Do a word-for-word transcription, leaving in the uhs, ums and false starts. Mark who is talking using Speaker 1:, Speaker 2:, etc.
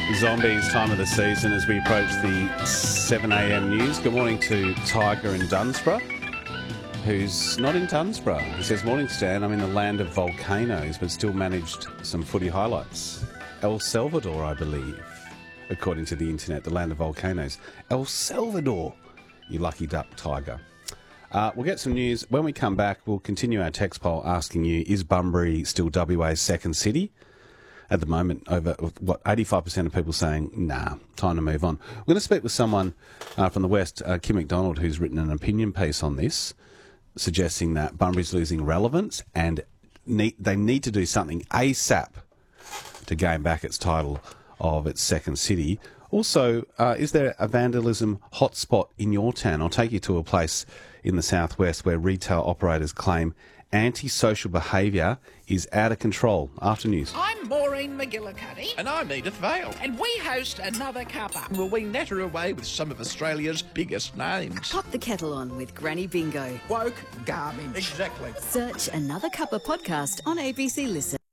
Speaker 1: Zombies time of the season as we approach the seven a m news. Good morning to Tiger in Dunsborough, who's not in Dunsborough. He says, morning Stan, I'm in the land of volcanoes, but still managed some footy highlights. El Salvador, I believe, according to the internet, the land of volcanoes. El Salvador, you lucky duck, Tiger. Uh, we'll get some news. When we come back, we'll continue our text poll asking you, is Bunbury still W A's second city? At the moment, over, what, eighty-five percent of people saying, nah, time to move on. We're going to speak with someone uh, from the West, uh, Kim McDonald, who's written an opinion piece on this, suggesting that Bunbury's losing relevance and need, they need to do something ASAP to gain back its title of its second city. Also, uh, is there a vandalism hotspot in your town? I'll take you to a place in the southwest where retail operators claim antisocial behaviour is out of control. After news.
Speaker 2: I'm Maureen McGillicuddy.
Speaker 3: And I'm Edith Vale.
Speaker 2: And we host Another Cuppa.
Speaker 3: Will we natter away with some of Australia's biggest names?
Speaker 4: Pop the kettle on with Granny Bingo.
Speaker 2: Woke garbage.
Speaker 3: Exactly.
Speaker 4: Search Another Cuppa podcast on A B C Listen.